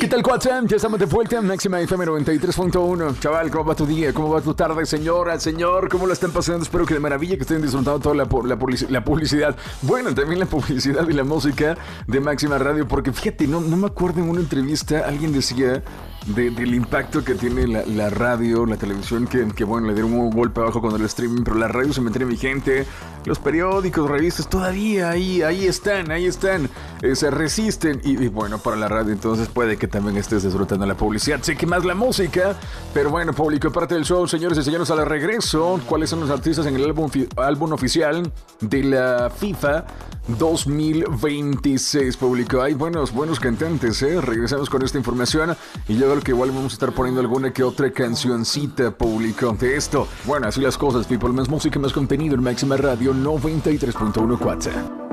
tal, WhatsApp? Ya estamos de vuelta en Máxima FM 93.1. Chaval, ¿cómo va tu día? ¿Cómo va tu tarde, señora, señor? ¿Cómo la están pasando? Espero que de maravilla, que estén disfrutando toda la publicidad. Bueno, también la publicidad y la música de Máxima Radio, porque fíjate, no me acuerdo en una entrevista, alguien decía del impacto que tiene la radio, la televisión, que bueno, le dieron un golpe abajo con el streaming, pero la radio se mantiene vigente, los periódicos, revistas, todavía ahí están, se resisten, y bueno, para la radio entonces puede que también estés disfrutando la publicidad, sé que más la música, pero bueno, público, parte del show, señores y señores, al regreso, ¿cuáles son los artistas en el álbum oficial de la FIFA 2026, público? Hay buenos cantantes, regresamos con esta información, y yo creo que igual vamos a estar poniendo alguna que otra cancioncita, público, de esto. Bueno, así las cosas, people, más música, más contenido en Máxima Radio 93.1 WhatsApp.